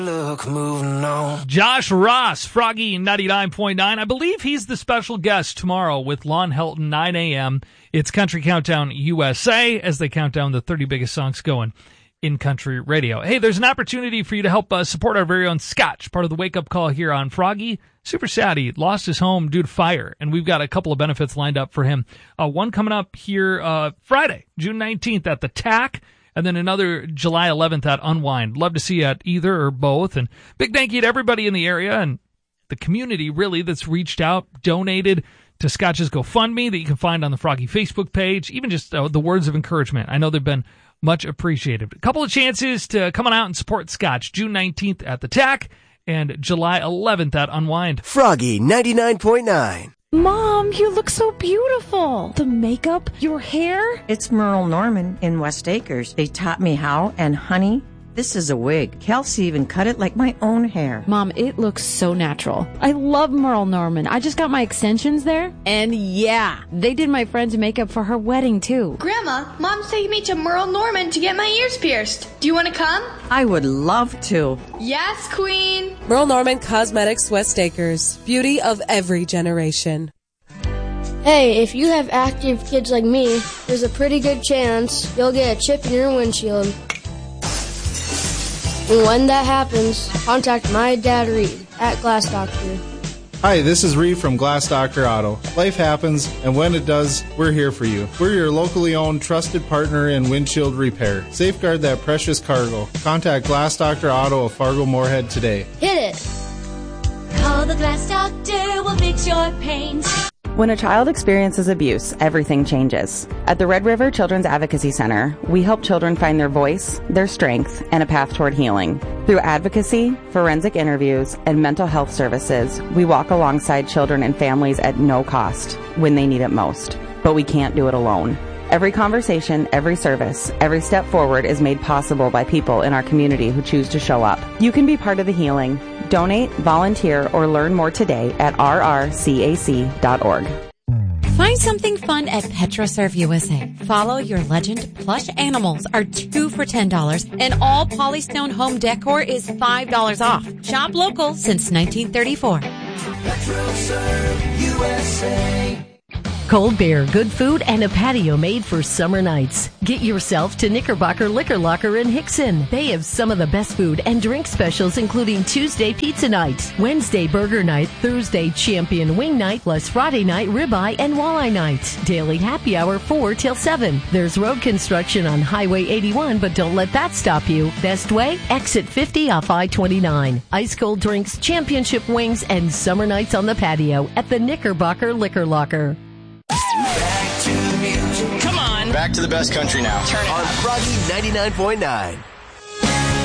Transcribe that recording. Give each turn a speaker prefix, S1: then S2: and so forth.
S1: Look, moving on.
S2: Josh Ross, Froggy 99.9. I believe he's the special guest tomorrow with Lon Helton, 9 a.m. It's Country Countdown USA as they count down the 30 biggest songs going in country radio. Hey, there's an opportunity for you to help support our very own Scotch, part of the wake-up call here on Froggy. Super sad he lost his home due to fire, and we've got a couple of benefits lined up for him. One coming up here Friday, June 19th at the TAC, and then another July 11th at Unwind. Love to see you at either or both. And big thank you to everybody in the area and the community, really, that's reached out, donated to Scotch's GoFundMe that you can find on the Froggy Facebook page, even just the words of encouragement. I know they've been much appreciated. A couple of chances to come on out and support Scotch. June 19th at the TAC and July 11th at Unwind.
S3: Froggy 99.9.
S4: Mom, you look so beautiful. The makeup, your hair.
S5: It's Merle Norman in West Acres. They taught me how, and honey, this is a wig. Kelsey even cut it like my own hair.
S4: Mom, it looks so natural. I love Merle Norman. I just got my extensions there. And yeah, they did my friend's makeup for her wedding too.
S6: Grandma, Mom's taking me to Merle Norman to get my ears pierced. Do you want to come?
S5: I would love to.
S6: Yes, Queen.
S7: Merle Norman Cosmetics, West Acres. Beauty of every generation.
S8: Hey, if you have active kids like me, there's a pretty good chance you'll get a chip in your windshield. And when that happens, contact my dad, Reed, at Glass Doctor.
S9: Hi, this is Reed from Glass Doctor Auto. Life happens, and when it does, we're here for you. We're your locally owned, trusted partner in windshield repair. Safeguard that precious cargo. Contact Glass Doctor Auto of Fargo Moorhead today.
S8: Hit it!
S10: Call the Glass Doctor, we'll fix your pains.
S11: When a child experiences abuse, everything changes. At the Red River Children's Advocacy Center, we help children find their voice, their strength, and a path toward healing. Through advocacy, forensic interviews, and mental health services, we walk alongside children and families at no cost when they need it most. But we can't do it alone. Every conversation, every service, every step forward is made possible by people in our community who choose to show up. You can be part of the healing. Donate, volunteer, or learn more today at rrcac.org.
S12: Find something fun at PetroServe USA. Follow Your Legend plush animals are 2 for $10, and all Polystone home decor is $5 off. Shop local since 1934.
S1: PetroServe USA.
S13: Cold beer, good food, and a patio made for summer nights. Get yourself to Knickerbocker Liquor Locker in Hickson. They have some of the best food and drink specials, including Tuesday pizza night, Wednesday burger night, Thursday champion wing night, plus Friday night ribeye and walleye night. Daily happy hour 4 till 7. There's road construction on Highway 81, but don't let that stop you. Best way? Exit 50 off I-29. Ice cold drinks, championship wings, and summer nights on the patio at the Knickerbocker Liquor Locker.
S1: Back to music.
S14: Come on. Back to the best country now.
S3: On Froggy 99.9.